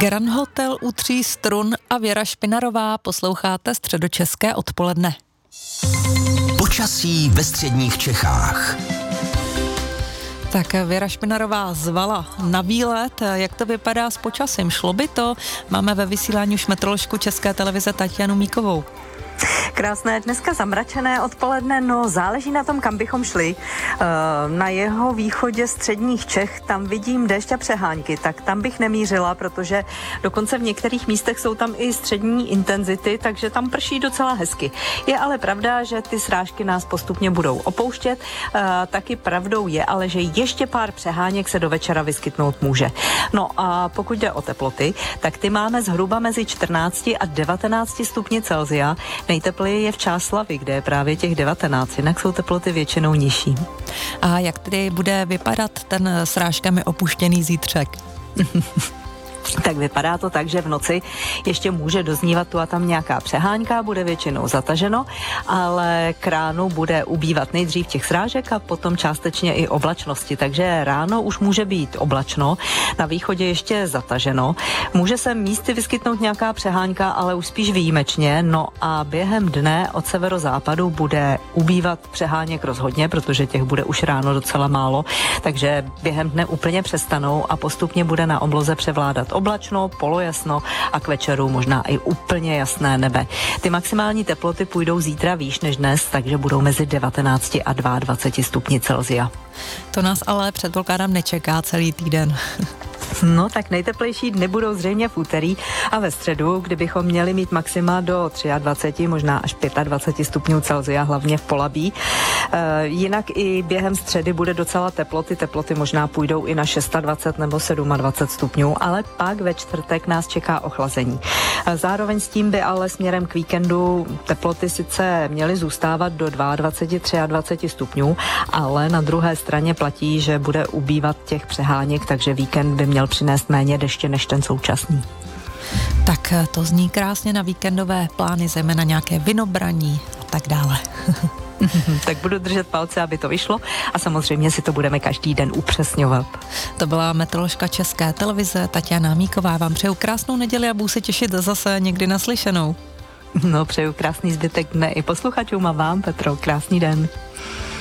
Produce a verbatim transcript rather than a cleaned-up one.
Grand Hotel u tří strun a Věra Špinarová, posloucháte Středočeské odpoledne. Počasí ve středních Čechách. Tak Věra Špinarová zvala na výlet. Jak to vypadá s počasím? Šlo by to? Máme ve vysílání už meteoroložku České televize Tatianu Míkovou. Krásné, dneska zamračené odpoledne, no záleží na tom, kam bychom šli. Na jeho východě středních Čech, tam vidím déšť a přehánky, tak tam bych nemířila, protože dokonce v některých místech jsou tam i střední intenzity, takže tam prší docela hezky. Je ale pravda, že ty srážky nás postupně budou opouštět, taky pravdou je ale, že ještě pár přeháněk se do večera vyskytnout může. No a pokud jde o teploty, tak ty máme zhruba mezi čtrnácti a devatenácti stupni Celsia. Nejtepleji je v Čáslavi, kde je právě těch devatenáct, jinak jsou teploty většinou nižší. A jak tedy bude vypadat ten srážkami opuštěný zítřek? Tak vypadá to tak, že v noci ještě může doznívat tu a tam nějaká přehánka, bude většinou zataženo, ale k ránu bude ubývat nejdřív těch srážek a potom částečně i oblačnosti, takže ráno už může být oblačno, na východě ještě zataženo, může se místy vyskytnout nějaká přehánka, ale už spíš výjimečně, no a během dne od severozápadu bude ubývat přeháněk rozhodně, protože těch bude už ráno docela málo, takže během dne úplně přestanou a postupně bude na obloze převládat oblačno, polojasno a k večeru možná i úplně jasné nebe. Ty maximální teploty půjdou zítra výš než dnes, takže budou mezi devatenácti a dvaceti dvěma stupni Celsia. To nás ale předpokládám nečeká celý týden. No tak nejteplejší dny budou zřejmě v úterý a ve středu, kdybychom měli mít maxima do dvaceti tři, možná až dvaceti pěti stupňů Celsia, hlavně v Polabí. E, jinak i během středy bude docela teplo, ty teploty možná půjdou i na dvacet šest nebo dvacet sedm stupňů, ale pak ve čtvrtek nás čeká ochlazení. E, zároveň s tím by ale směrem k víkendu teploty sice měly zůstávat do dvaceti dvou, dvaceti třech stupňů, ale na druhé straně platí, že bude ubývat těch přeháněk, takže víkend by měl přinést méně deště než ten současný. Tak to zní krásně na víkendové plány, zejména nějaké vinobraní a tak dále. Tak budu držet palce, aby to vyšlo a samozřejmě si to budeme každý den upřesňovat. To byla meteoroložka České televize Tatiana Míková. Vám přeju krásnou neděli a budu se těšit zase někdy naslyšenou. No, přeju krásný zbytek dne i posluchačům a vám, Petro, krásný den.